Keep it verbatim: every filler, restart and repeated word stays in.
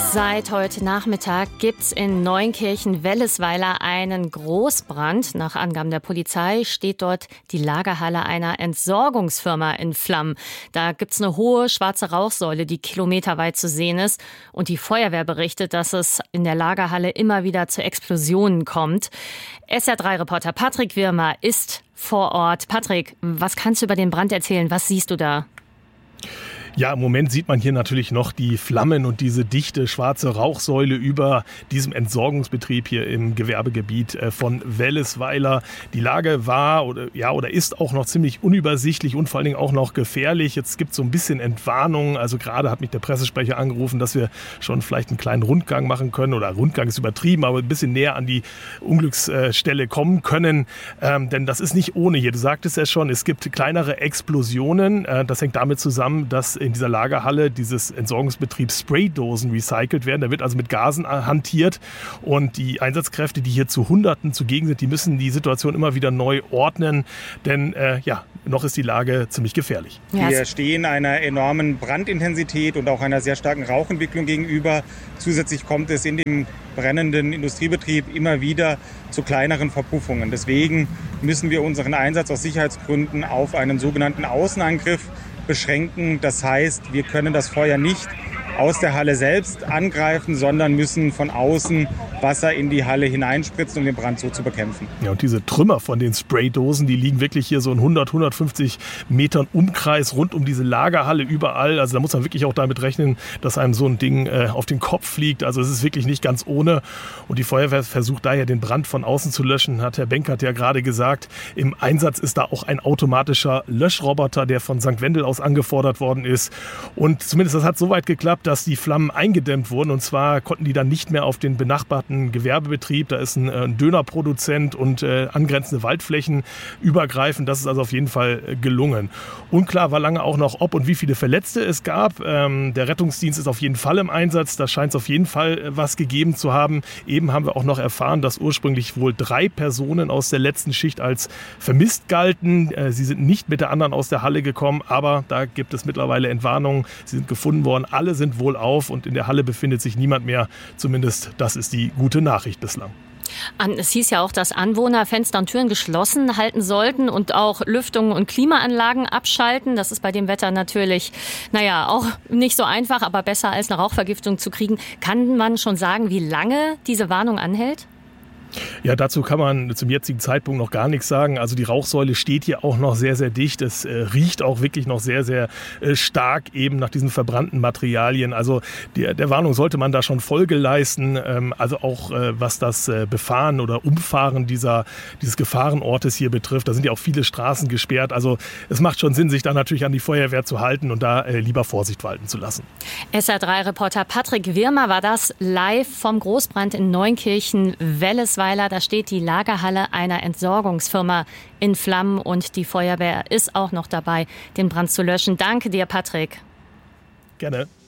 Seit heute Nachmittag gibt es in Neunkirchen-Wellesweiler einen Großbrand. Nach Angaben der Polizei steht dort die Lagerhalle einer Entsorgungsfirma in Flammen. Da gibt es eine hohe schwarze Rauchsäule, die kilometerweit zu sehen ist. Und die Feuerwehr berichtet, dass es in der Lagerhalle immer wieder zu Explosionen kommt. S R drei Reporter Patrick Wirmer ist vor Ort. Patrick, was kannst du über den Brand erzählen? Was siehst du da? Ja, im Moment sieht man hier natürlich noch die Flammen und diese dichte schwarze Rauchsäule über diesem Entsorgungsbetrieb hier im Gewerbegebiet von Wellesweiler. Die Lage war oder ja oder ist auch noch ziemlich unübersichtlich und vor allen Dingen auch noch gefährlich. Jetzt gibt es so ein bisschen Entwarnung. Also gerade hat mich der Pressesprecher angerufen, dass wir schon vielleicht einen kleinen Rundgang machen können. Oder Rundgang ist übertrieben, aber ein bisschen näher an die Unglücksstelle kommen können. Ähm, denn das ist nicht ohne hier. Du sagtest es schon, es gibt kleinere Explosionen. Äh, das hängt damit zusammen, dass in dieser Lagerhalle dieses Entsorgungsbetriebs Spraydosen recycelt werden. Da wird also mit Gasen hantiert und die Einsatzkräfte, die hier zu Hunderten zugegen sind, die müssen die Situation immer wieder neu ordnen, denn äh, ja, noch ist die Lage ziemlich gefährlich. Wir stehen einer enormen Brandintensität und auch einer sehr starken Rauchentwicklung gegenüber. Zusätzlich kommt es in dem brennenden Industriebetrieb immer wieder zu kleineren Verpuffungen. Deswegen müssen wir unseren Einsatz aus Sicherheitsgründen auf einen sogenannten Außenangriff beschränken. Das heißt, wir können das Feuer nicht aus der Halle selbst angreifen, sondern müssen von außen Wasser in die Halle hineinspritzen, um den Brand so zu bekämpfen. Ja, und diese Trümmer von den Spraydosen, die liegen wirklich hier so in hundert, hundertfünfzig Metern Umkreis rund um diese Lagerhalle überall. Also da muss man wirklich auch damit rechnen, dass einem so ein Ding äh, auf den Kopf fliegt. Also es ist wirklich nicht ganz ohne. Und die Feuerwehr versucht daher, den Brand von außen zu löschen, hat Herr Benkert ja gerade gesagt. Im Einsatz ist da auch ein automatischer Löschroboter, der von Sankt Wendel aus angefordert worden ist. Und zumindest das hat so weit geklappt, dass die Flammen eingedämmt wurden. Und zwar konnten die dann nicht mehr auf den benachbarten Gewerbebetrieb, da ist ein, ein Dönerproduzent und äh, angrenzende Waldflächen übergreifen. Das ist also auf jeden Fall äh, gelungen. Unklar war lange auch noch, ob und wie viele Verletzte es gab. Ähm, der Rettungsdienst ist auf jeden Fall im Einsatz. Da scheint es auf jeden Fall äh, was gegeben zu haben. Eben haben wir auch noch erfahren, dass ursprünglich wohl drei Personen aus der letzten Schicht als vermisst galten. Äh, sie sind nicht mit der anderen aus der Halle gekommen, aber da gibt es mittlerweile Entwarnungen. Sie sind gefunden worden. Alle sind wohl auf und in der Halle befindet sich niemand mehr. Zumindest das ist die gute Nachricht bislang. Es hieß ja auch, dass Anwohner Fenster und Türen geschlossen halten sollten und auch Lüftung und Klimaanlagen abschalten. Das ist bei dem Wetter natürlich, naja, auch nicht so einfach, aber besser als eine Rauchvergiftung zu kriegen. Kann man schon sagen, wie lange diese Warnung anhält? Ja, dazu kann man zum jetzigen Zeitpunkt noch gar nichts sagen. Also die Rauchsäule steht hier auch noch sehr, sehr dicht. Es äh, riecht auch wirklich noch sehr, sehr äh, stark eben nach diesen verbrannten Materialien. Also der, der Warnung sollte man da schon Folge leisten. Ähm, also auch äh, was das äh, Befahren oder Umfahren dieser, dieses Gefahrenortes hier betrifft. Da sind ja auch viele Straßen gesperrt. Also es macht schon Sinn, sich da natürlich an die Feuerwehr zu halten und da äh, lieber Vorsicht walten zu lassen. S R drei Reporter Patrick Wirmer war das live vom Großbrand in Neunkirchen-Wellesweiler. Da steht die Lagerhalle einer Entsorgungsfirma in Flammen und die Feuerwehr ist auch noch dabei, den Brand zu löschen. Danke dir, Patrick. Gerne.